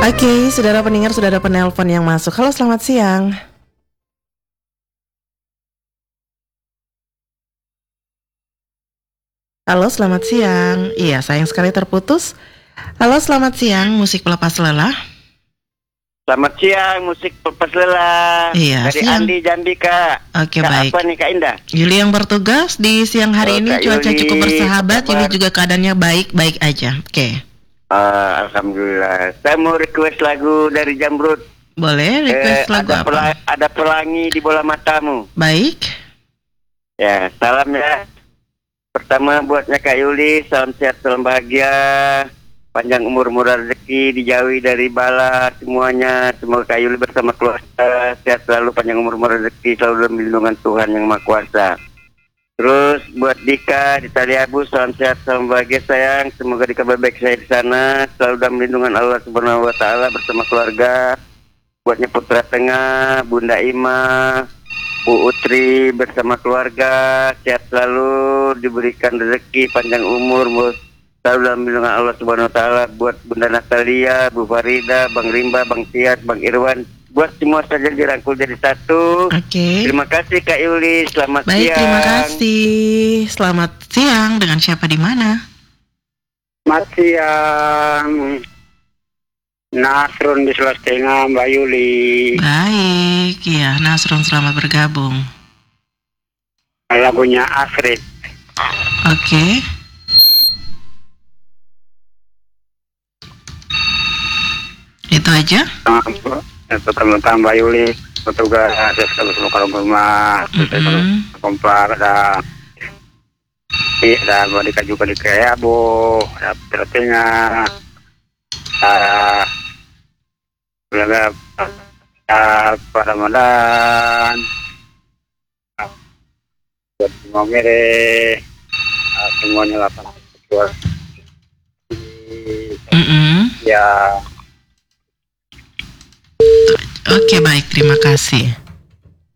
Oke, saudara pendengar, sudah ada penelpon yang masuk. Halo, selamat siang. Halo, selamat siang. Iya, sayang sekali terputus. Halo, selamat siang, musik pelepas lelah. Selamat siang, musik pelepas lelah. Iya, dari siang. Andi Jambi, Kak. Oke, Kak, baik. apa nih, Kak Indah? Yuli yang bertugas di siang hari ini. Kak Cuaca Yuli, cukup bersahabat. apa Yuli kabar? juga keadaannya baik-baik aja. Oke. Alhamdulillah. Saya mau request lagu dari Jamrud. Boleh request lagu apa? Ada pelangi di bola matamu. Baik. Ya, salam ya. Pertama buatnya Kak Yuli, salam sehat, salam bahagia. Panjang umur, murah rezeki, dijauhi dari bala semuanya. Semoga Kak Yuli bersama keluarga sehat selalu, panjang umur, murah rezeki, selalu dalam lindungan Tuhan Yang Maha Kuasa. Terus buat Dika di Taliabu, salam sehat, salam bahagia sayang. Semoga Dika baik saya di sana, selalu dalam lindungan Allah Subhanahu Wa Taala bersama keluarga. Buatnya Putra Tengah, Bunda Ima, Bu Utri bersama keluarga, sehat selalu, diberikan rezeki, panjang umur, selalu dalam lindungan Allah Subhanahu Wa Taala. Buat Bunda Natalia, Bu Farida, Bang Rimba, Bang Tias, Bang Irwan. Buat semua saja dirangkul jadi satu. Oke. Terima kasih Kak Yuli, selamat Baik, siang. terima kasih. Selamat siang. Dengan siapa di mana? Selamat siang, Nasrun di Sulawesi Tengah, Mbak Yuli. Baik, ya Nasrun, selamat bergabung. Lagunya Afrit. Oke. Itu aja. Teman-teman Mbak Yuli, petugas kalau semua rumah, komplek ada Modika juga di Kreabo, ada Pertenga, Pak Ramadan, buat semua mere, semuanya 8 ya. Oke, baik, terima kasih.